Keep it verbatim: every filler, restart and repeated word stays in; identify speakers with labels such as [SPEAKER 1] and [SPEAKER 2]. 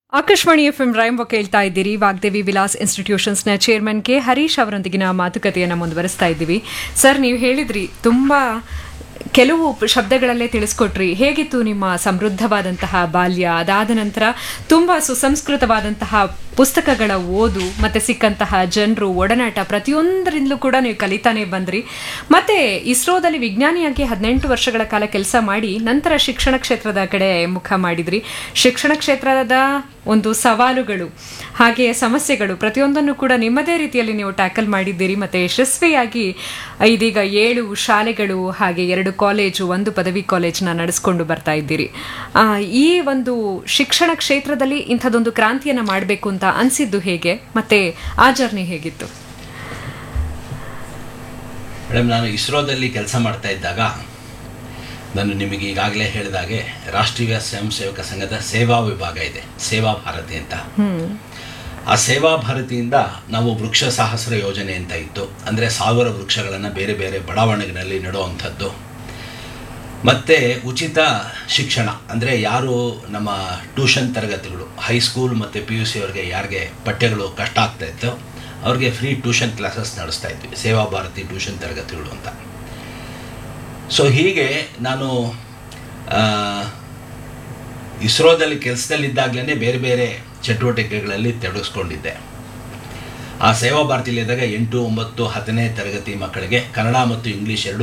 [SPEAKER 1] Akashvani FM rainbow ಕೇಳ್ತಾ ಇದ್ದೀರಿ. Vagdevi Vilas ಇನ್ಸ್ಟಿಟ್ಯೂಷನ್ಸ್ನ chairman K Harish ಅವರೊಂದಿಗಿನ ಮಾತುಕತೆಯನ್ನು ಮುಂದುವರಿಸ್ತಾ ಇದ್ದೀವಿ. ಸರ್, ನೀವು ಹೇಳಿದ್ರಿ ತುಂಬಾ ಕೆಲವು ಶಬ್ದಗಳಲ್ಲೇ ತಿಳಿಸ್ಕೊಟ್ರಿ. ಹೇಗಿತ್ತು ನಿಮ್ಮ ಸಮೃದ್ಧವಾದಂತಹ ಬಾಲ್ಯ? ಅದಾದ ನಂತರ ತುಂಬ ಸುಸಂಸ್ಕೃತವಾದಂತಹ ಪುಸ್ತಕಗಳ ಓದು ಮತ್ತೆ ಸಿಕ್ಕಂತಹ ಜನರು ಒಡನಾಟ ಪ್ರತಿಯೊಂದರಿಂದಲೂ ಕೂಡ ನೀವು ಕಲಿತಾನೆ ಬಂದ್ರಿ. ಮತ್ತೆ ಇಸ್ರೋದಲ್ಲಿ ವಿಜ್ಞಾನಿಯಾಗಿ ಹದಿನೆಂಟು ವರ್ಷಗಳ ಕಾಲ ಕೆಲಸ ಮಾಡಿ ನಂತರ ಶಿಕ್ಷಣ ಕ್ಷೇತ್ರದ ಕಡೆ ಮುಖ ಮಾಡಿದ್ರಿ. ಶಿಕ್ಷಣ ಕ್ಷೇತ್ರದ ಒಂದು ಸವಾಲುಗಳು ಹಾಗೆ ಸಮಸ್ಯೆಗಳು ಪ್ರತಿಯೊಂದನ್ನು ಕೂಡ ನಿಮ್ಮದೇ ರೀತಿಯಲ್ಲಿ ನೀವು ಟ್ಯಾಕಲ್ ಮಾಡಿದ್ದೀರಿ. ಮತ್ತೆ ಯಶಸ್ವಿಯಾಗಿ ಇದೀಗ ಏಳು ಶಾಲೆಗಳು ಹಾಗೆ ಎರಡು ಕಾಲೇಜು, ಒಂದು ಪದವಿ ಕಾಲೇಜ್ನ ನಡೆಸ್ಕೊಂಡು ಬರ್ತಾ ಇದ್ದೀರಿ. ಈ ಒಂದು ಶಿಕ್ಷಣ ಕ್ಷೇತ್ರದಲ್ಲಿ ಇಂಥದ್ದೊಂದು ಕ್ರಾಂತಿಯನ್ನು ಮಾಡಬೇಕು ಅಂತ ಅನ್ಸಿದ್ದು ಹೇಗೆ? ಮತ್ತೆ ಆ ಜರ್ನಿ ಹೇಗಿತ್ತು?
[SPEAKER 2] ಮೇಡಮ್, ನಾನು ಇಸ್ರೋದಲ್ಲಿ ಕೆಲಸ ಮಾಡ್ತಾ ಇದ್ದಾಗ ನಾನು ನಿಮಗೆ ಈಗಾಗಲೇ ಹೇಳಿದಾಗೆ ರಾಷ್ಟ್ರೀಯ ಸ್ವಯಂ ಸೇವಕ ಸಂಘದ ಸೇವಾ ವಿಭಾಗ ಇದೆ, ಸೇವಾ ಭಾರತಿ ಅಂತ. ಆ ಸೇವಾ ಭಾರತಿಯಿಂದ ನಾವು ವೃಕ್ಷ ಸಾಹಸ್ರ ಯೋಜನೆ ಅಂತ ಇತ್ತು. ಅಂದರೆ ಸಾವಿರ ವೃಕ್ಷಗಳನ್ನು ಬೇರೆ ಬೇರೆ ಬಡಾವಣೆಗಳಲ್ಲಿ ನೆಡುವಂಥದ್ದು. ಮತ್ತು ಉಚಿತ ಶಿಕ್ಷಣ, ಅಂದರೆ ಯಾರು ನಮ್ಮ ಟ್ಯೂಷನ್ ತರಗತಿಗಳು ಹೈಸ್ಕೂಲ್ ಮತ್ತು ಪಿ ಯು ಸಿ ಅವ್ರಿಗೆ ಯಾರಿಗೆ ಪಠ್ಯಗಳು ಕಷ್ಟ ಆಗ್ತಾಯಿತ್ತು ಅವ್ರಿಗೆ ಫ್ರೀ ಟ್ಯೂಷನ್ ಕ್ಲಾಸಸ್ ನಡೆಸ್ತಾ ಇದ್ವಿ, ಸೇವಾ ಭಾರತಿ ಟ್ಯೂಷನ್ ತರಗತಿಗಳು ಅಂತ. ಸೊ ಹೀಗೆ ನಾನು ಇಸ್ರೋದಲ್ಲಿ ಕೆಲಸದಲ್ಲಿದ್ದಾಗಲೇ ಬೇರೆ ಬೇರೆ ಚಟುವಟಿಕೆಗಳಲ್ಲಿ ತೊಡಗಿಸ್ಕೊಂಡಿದ್ದೆ. ಆ ಸೇವಾ ಭಾರತಿಯಲ್ಲಿದ್ದಾಗ ಎಂಟು ಒಂಬತ್ತು ಹತ್ತನೇ ತರಗತಿ ಮಕ್ಕಳಿಗೆ ಕನ್ನಡ ಮತ್ತು ಇಂಗ್ಲೀಷ್ ಎರಡು